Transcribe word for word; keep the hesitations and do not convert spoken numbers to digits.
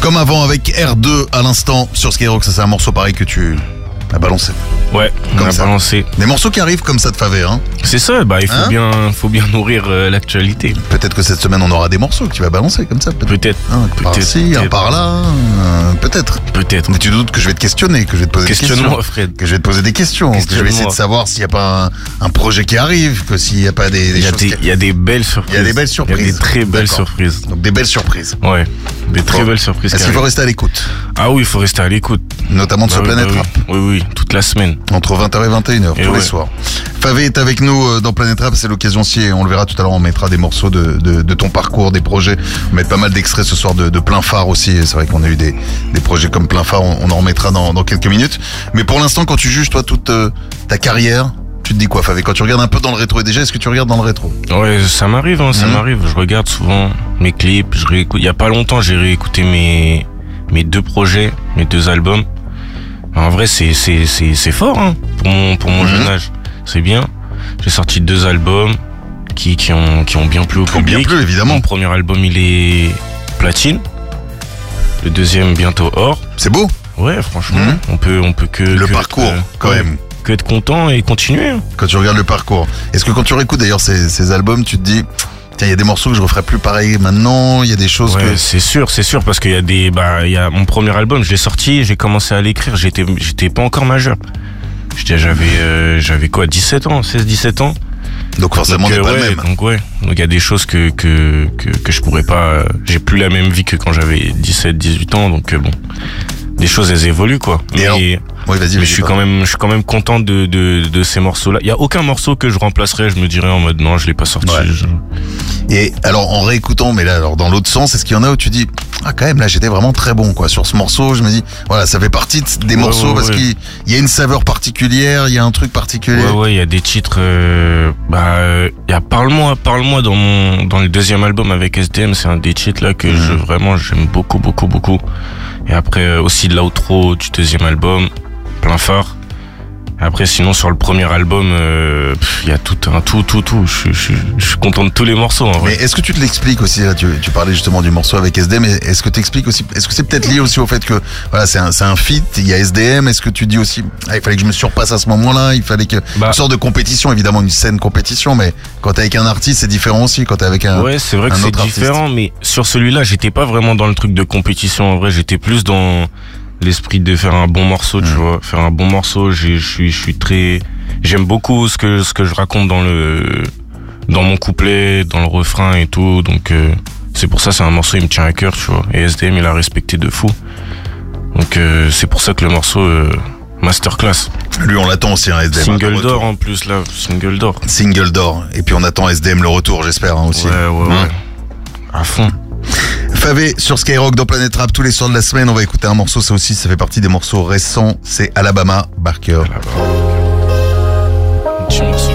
Comme avant avec R deux à l'instant sur Skyrock, ça c'est un morceau pareil que tu as balancé. Ouais, on Comme a ça. balancé. Des morceaux qui arrivent comme ça de Favé, hein. C'est ça, bah il faut Hein bien, faut bien nourrir euh, l'actualité. Peut-être que cette semaine on aura des morceaux que tu vas balancer comme ça. Peut-être. Peut-être. Un par peut-être, ci, un peut-être. par là, euh, peut-être. Peut-être. Mais tu doutes que je vais te questionner, que je vais te poser des questions. Questionne-moi, Fred. Que je vais te poser des questions, que je vais essayer de Questionne-moi. savoir s'il n'y a pas un, un projet qui arrive, que s'il n'y a pas des, des Il y, a choses des, qui... il y a des belles surprises. Il y a des belles surprises. Il y a des très belles D'accord. surprises. Donc des belles surprises. Ouais, des très Bon. belles surprises. Est-ce qui qu'il faut arrivent. rester à l'écoute, Ah oui, il faut rester à l'écoute. notamment de ce Bah oui, Planète bah Rap, oui. oui, oui, toute la semaine. entre vingt heures et vingt et une heures, Et tous les ouais. soirs. Favé est avec nous euh, dans Planète Rap, c'est l'occasion si, et on le verra tout à l'heure, on mettra des morceaux de, de, de ton parcours, des projets, on va mettre pas mal d'extraits ce soir de, de Plein Phare aussi, et c'est vrai qu'on a eu des, des projets comme Plein Phare, on, on en remettra dans, dans quelques minutes. Mais pour l'instant, quand tu juges toi toute euh, ta carrière, tu te dis quoi, Favé? Quand tu regardes un peu dans le rétro, et déjà, est-ce que tu regardes dans le rétro? Ouais, ça m'arrive, hein, ça Mhm. m'arrive. Je regarde souvent mes clips, je réécoute. Il y a pas longtemps, j'ai réécouté mes mes deux projets, mes deux albums. En vrai, c'est c'est c'est c'est fort, hein, pour mon pour mon Mhm. jeune âge. C'est bien. J'ai sorti deux albums qui qui ont qui ont bien plu au Qui ont bien public. plu, évidemment. Mon premier album, il est platine. Le deuxième bientôt or. C'est beau, Ouais, franchement, Mhm. on peut on peut que le que parcours, être, euh, quand ouais, même. que être content et continuer. hein. Quand tu regardes le parcours. Est-ce que quand tu réécoutes d'ailleurs ces, ces albums, tu te dis, tiens, il y a des morceaux que je referais plus pareil maintenant, il y a des choses Ouais, que... c'est sûr, c'est sûr, parce qu'il y a des, bah, il y a mon premier album, je l'ai sorti, j'ai commencé à l'écrire, j'étais, j'étais pas encore majeur. J'étais, j'avais, euh, j'avais quoi, dix-sept ans, seize dix-sept ans. Donc forcément, on Donc, n'est euh, pas ouais, le même. donc ouais, donc il y a des choses que que que, que je pourrais pas, euh, j'ai plus la même vie que quand j'avais dix-sept dix-huit ans, donc euh, bon, des choses elles évoluent quoi. Et Mais, alors, Oui, vas-y, mais vas-y. je suis pas. quand même, je suis quand même content de de de ces morceaux-là. Il y a aucun morceau que je remplacerais, je me dirais en mode non, je l'ai pas sorti. Ouais. Je- Et alors, en réécoutant, mais là, alors dans l'autre sens, est-ce qu'il y en a où tu dis, ah, quand même, là, j'étais vraiment très bon, quoi. Sur ce morceau, je me dis, voilà, ça fait partie de- des Ouais, morceaux ouais, parce ouais. qu'il il y a une saveur particulière, il y a un truc particulier. Ouais, ouais, il y a des titres. Euh, bah, euh, il y a Parle-moi, Parle-moi dans mon dans le deuxième album avec S D M, c'est un des titres là que Mhm. je vraiment j'aime beaucoup, beaucoup, beaucoup. Et après euh, aussi de l'outro du deuxième album, Plein Phare. Après, sinon sur le premier album, euh, pff, il y a tout un tout, tout, tout. Je, je, je suis content de tous les morceaux. En Mais vrai. est-ce que tu te l'expliques aussi, là, tu, tu parlais justement du morceau avec S D M, mais est-ce que tu expliques aussi, est-ce que c'est peut-être lié aussi au fait que, voilà, c'est un, c'est un feat, il y a S D M, est-ce que tu dis aussi, ah, il fallait que je me surpasse à ce moment-là, il fallait que, Bah. une sorte de compétition, évidemment, une scène compétition, mais quand t'es avec un artiste, c'est différent aussi, quand t'es avec un, Ouais, c'est vrai que un c'est autre artiste. différent, mais sur celui-là, j'étais pas vraiment dans le truc de compétition. En vrai, j'étais plus dans l'esprit de faire un bon morceau, tu Mm. vois, faire un bon morceau. j'ai- Je suis, je suis très, j'aime beaucoup ce que ce que je raconte dans le, dans mon couplet, dans le refrain et tout. Donc euh, c'est pour ça, c'est un morceau, il me tient à cœur, tu vois. Et S D M, il a respecté de fou. Donc euh, c'est pour ça que le morceau euh, masterclass, lui, on l'attend aussi, un S D M. single un retour. d'or en plus là, single d'or. Single d'or. Et puis on attend S D M le retour, j'espère, hein, aussi. Ouais, ouais, Hein. ouais, à fond. Favé sur Skyrock dans Planète Rap tous les soirs de la semaine. On va écouter un morceau, ça aussi, ça fait partie des morceaux récents. C'est Alabama Barker. Là-bas. Un petit morceau.